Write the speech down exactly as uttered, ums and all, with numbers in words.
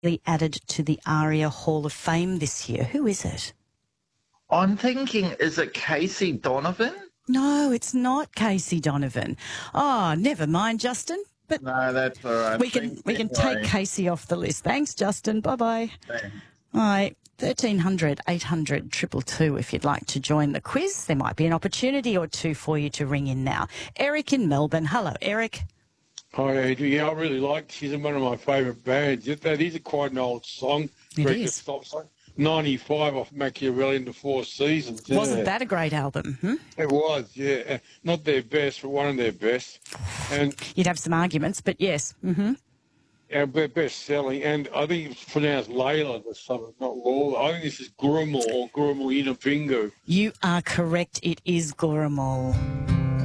added to the ARIA Hall of Fame this year. Who is it? I'm thinking, is it Casey Donovan? No, it's not Casey Donovan. Oh, never mind, Justin. But no, that's all right. We can we can take Casey off the list. Thanks, Justin. Bye-bye. Thanks. All right, thirteen hundred, eight hundred, two two two if you'd like to join the quiz. There might be an opportunity or two for you to ring in now. Eric in Melbourne. Hello, Eric. Hi, Adrian. Yeah, I really like it. She's one of my favourite bands. That is a quite an old song. It Record is. Stop Sign. ninety-five off Machiavelli in the Four Seasons. Yeah. Wasn't that a great album? Hmm? It was, yeah. Not their best, but one of their best. And You'd have some arguments, but yes. Mm-hmm. Our best selling, and I think it's pronounced Layla or something, not Lola. I think this is Gurumul or Gurumul Inapingu. You are correct. It is Gurumul.